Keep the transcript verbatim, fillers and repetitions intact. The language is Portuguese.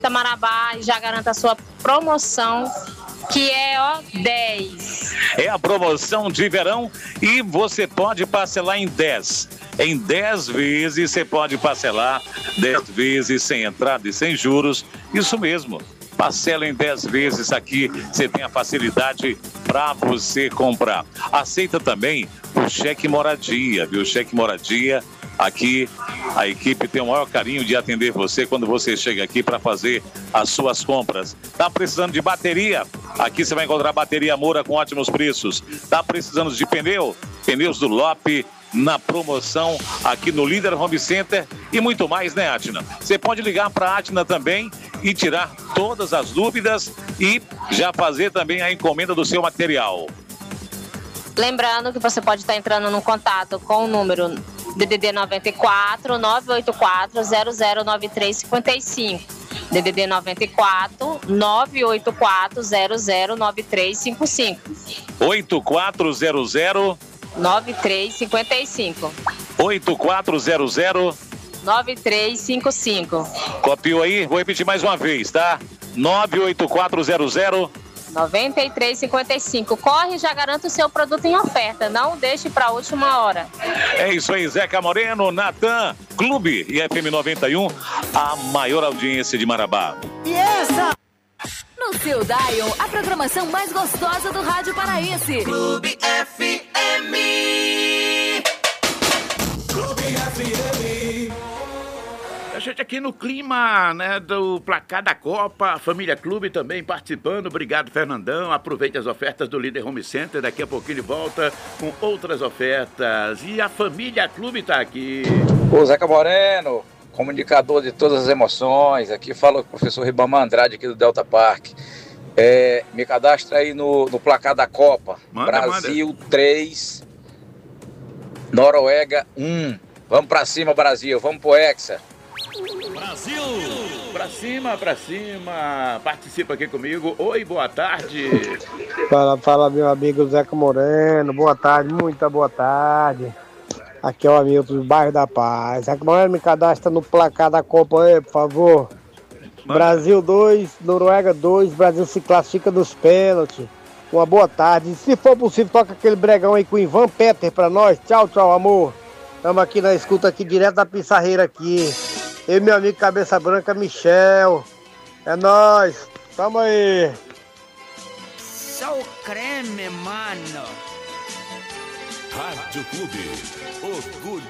Marabá e já garanta a sua promoção, que é, ó, dez. É a promoção de verão e você pode parcelar em dez. Em dez vezes você pode parcelar, dez vezes sem entrada e sem juros. Isso mesmo. Parcela em dez vezes aqui, você tem a facilidade para você comprar. Aceita também o cheque moradia, viu? Cheque moradia. Aqui a equipe tem o maior carinho de atender você quando você chega aqui para fazer as suas compras. Tá precisando de bateria? Aqui você vai encontrar bateria Moura com ótimos preços. Tá precisando de pneu? Pneus do Lope na promoção aqui no Líder Home Center e muito mais, né, Atna? Você pode ligar para a Atna também e tirar todas as dúvidas e já fazer também a encomenda do seu material. Lembrando que você pode estar entrando no contato com o número D D D noventa e quatro, nove oito quatro, zero zero nove três cinco cinco. D D D noventa e quatro, nove oito quatro, zero zero nove três cinco cinco. oito quatro zero zero nove três cinco cinco. oito quatro zero zero nove três cinco cinco. Copiou aí? Vou repetir mais uma vez, tá? nove oito quatro zero zero nove três cinco cinco. Corre e já garanta o seu produto em oferta. Não deixe para a última hora. É isso aí, Zeca Moreno, Natan, Clube e F M noventa e um, a maior audiência de Marabá. E essa? No seu dial, a programação mais gostosa do rádio paraense. Clube F M. Clube F M. A gente aqui no clima, né, do placar da Copa, a Família Clube também participando. Obrigado, Fernandão. Aproveite as ofertas do Líder Home Center. Daqui a pouquinho ele volta com outras ofertas. E a Família Clube tá aqui. O Zeca Moreno, comunicador de todas as emoções. Aqui fala o professor Ribamar Andrade, aqui do Delta Park. É, me cadastra aí no, no placar da Copa. Manda, Brasil manda. três, Noruega um. Vamos pra cima, Brasil. Vamos pro Hexa. Brasil! Pra cima, pra cima. Participa aqui comigo. Oi, boa tarde. Fala, fala, meu amigo Zeca Moreno. Boa tarde, muita boa tarde. Aqui é o Hamilton do bairro da Paz. Zeca Moreno, me cadastra no placar da Copa aí, por favor. Mano. Brasil dois, Noruega dois. Brasil se classifica nos pênaltis. Uma boa tarde. Se for possível, toca aquele bregão aí com o Ivan Peter pra nós. Tchau, tchau, amor. Estamos aqui na escuta aqui, direto da Pissarreira aqui. Eu e meu amigo Cabeça Branca, Michel. É nóis. Tamo aí. Só o creme, mano. Rádio Clube. Orgulho